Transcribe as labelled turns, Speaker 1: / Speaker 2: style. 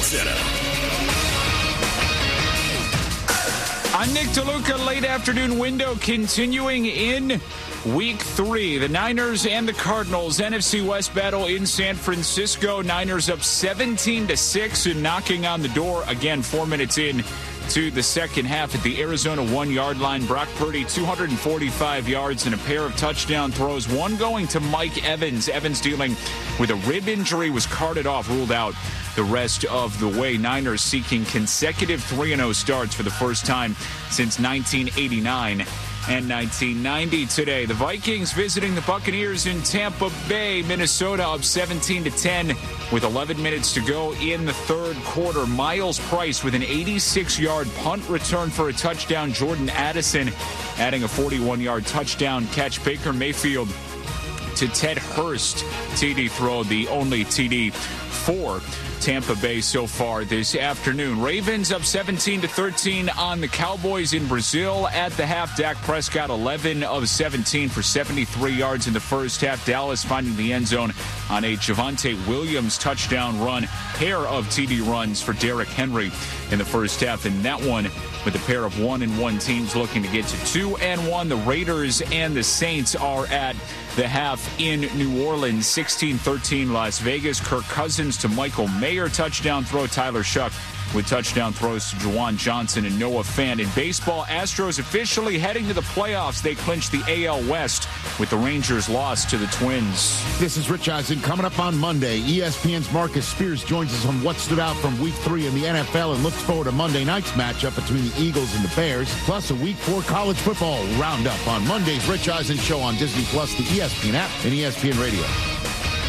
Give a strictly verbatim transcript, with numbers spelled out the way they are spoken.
Speaker 1: Center.
Speaker 2: I'm Nick DeLuca. Late afternoon window continuing in week three. The Niners and the Cardinals N F C West battle in San Francisco. Niners up seventeen to six and knocking on the door again four minutes in to the second half at the Arizona one-yard line. Brock Purdy, two hundred forty-five yards and a pair of touchdown throws, one going to Mike Evans. Evans dealing with a rib injury, was carted off, ruled out the rest of the way. Niners seeking consecutive three and oh starts for the first time since nineteen eighty-nine and nineteen ninety. Today, the Vikings visiting the Buccaneers in Tampa Bay. Minnesota up seventeen to ten with eleven minutes to go in the third quarter. Miles Price with an eighty-six yard punt return for a touchdown. Jordan Addison adding a forty-one yard touchdown catch. Baker Mayfield to Ted Hurst T D throw, the only T D for Tampa Bay so far this afternoon. Ravens up seventeen to thirteen on the Cowboys in Brazil at the half. Dak Prescott eleven of seventeen for seventy-three yards in the first half. Dallas finding the end zone on a Javonte Williams touchdown run. Pair of T D runs for Derrick Henry in the first half, and that one with a pair of one and one teams looking to get to two and one. The Raiders and the Saints are at the half in New Orleans. sixteen thirteen Las Vegas. Kirk Cousins to Michael Mayer touchdown throw. Tyler Shuck with touchdown throws to Juwan Johnson and Noah Fant. In baseball, Astros officially heading to the playoffs. They clinched the A L West with the Rangers' loss to the Twins.
Speaker 3: This is Rich Eisen. Coming up on Monday, E S P N's Marcus Spears joins us on what stood out from week three in the N F L and looks forward to Monday night's matchup between the Eagles and the Bears, plus a week four college football roundup on Monday's Rich Eisen Show on Disney Plus, the E S P N app, and E S P N Radio.